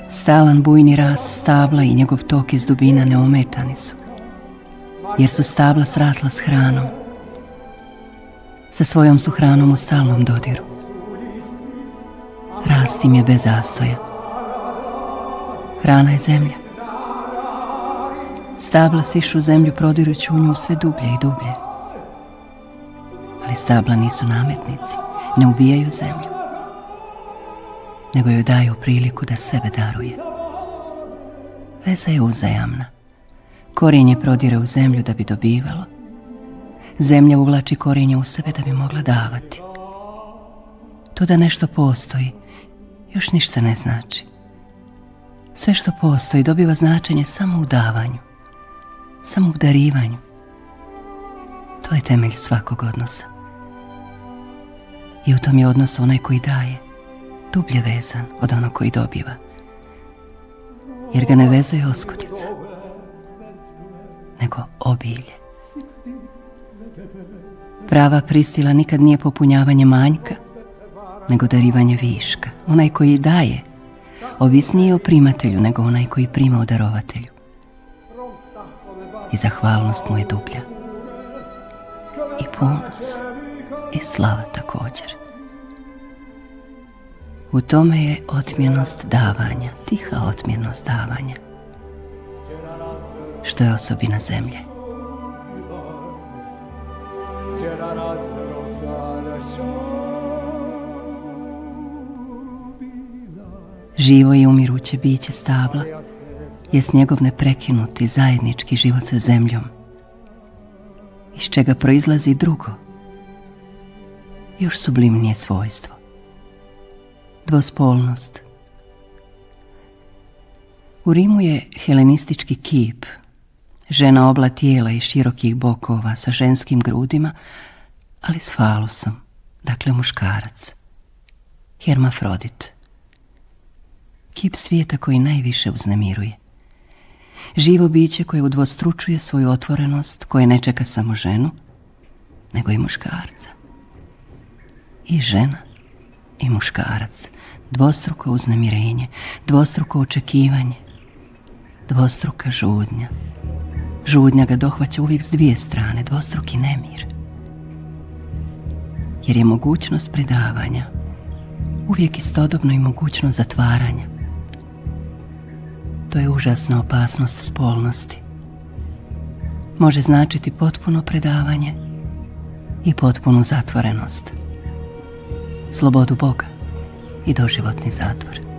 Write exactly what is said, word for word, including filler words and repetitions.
Stalan bujni rast stabla i njegov tok iz dubina neometani su, jer su stabla srasla s hranom. Sa svojom su hranom u stalnom dodiru. Rast im je bez zastoja. Hrana je zemlja. Stabla sišu zemlju prodirući u nju sve dublje i dublje. Ali stabla nisu nametnici, ne ubijaju zemlju, nego joj daju priliku da sebe daruje. Veza je uzajamna. Korijenje prodire u zemlju da bi dobivalo. Zemlja uvlači korijenje u sebe da bi mogla davati. To da nešto postoji još ništa ne znači. Sve što postoji dobiva značenje samo u davanju, samo u darivanju. To je temelj svakog odnosa. I u tom je odnos onaj koji daje dublje vezan od onog koji dobiva, jer ga ne vezuje oskudica, nego obilje. Prava prisila nikad nije popunjavanje manjka, nego darivanje viška. Onaj koji daje ovisnije o primatelju nego onaj koji prima o darovatelju. I zahvalnost mu je dublja. I ponos i slava također. U tome je otmjenost davanja, tiha otmjenost davanja, što je osobina zemlje. Živo i umiruće biće stabla jest njegov neprekinuti zajednički život sa zemljom, iz čega proizlazi drugo, još sublimnije svojstvo. Dvospolnost. U Rimu je helenistički kip, žena obla tijela i širokih bokova sa ženskim grudima, ali s falusom, dakle muškarac. Hermafrodit. Kip svijeta koji najviše uznemiruje. Živo biće koje udvostručuje svoju otvorenost, koje ne čeka samo ženu, nego i muškarca. I žena i muškarac, dvostruko uznemirenje, dvostruko očekivanje, dvostruka žudnja. Žudnja ga dohvaća uvijek s dvije strane, dvostruki nemir. Jer je mogućnost predavanja uvijek istodobno i mogućnost zatvaranja. To je užasna opasnost spolnosti. Može značiti potpuno predavanje i potpunu zatvorenost, slobodu Boga i doživotni zatvor.